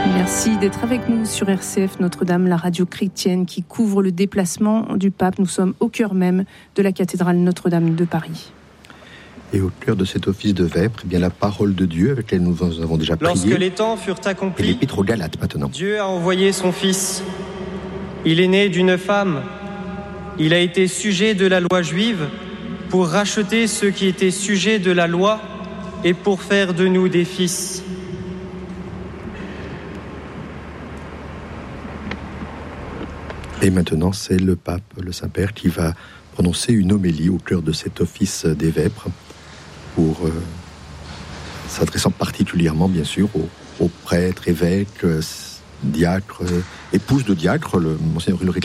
Merci d'être avec nous sur RCF Notre-Dame, la radio chrétienne qui couvre le déplacement du pape. Nous sommes au cœur même de la cathédrale Notre-Dame de Paris. Et au cœur de cet office de vêpres, eh bien la parole de Dieu avec laquelle nous avons déjà prié. Lorsque les temps furent accomplis, et l'épître aux Galates maintenant. Dieu a envoyé son Fils. Il est né d'une femme. Il a été sujet de la loi juive pour racheter ceux qui étaient sujets de la loi et pour faire de nous des fils. Et maintenant, c'est le pape, le Saint-Père, qui va prononcer une homélie au cœur de cet office des vêpres, pour s'adressant particulièrement, bien sûr, aux prêtres, évêques, diacres, épouses de diacres. Monseigneur Ulrich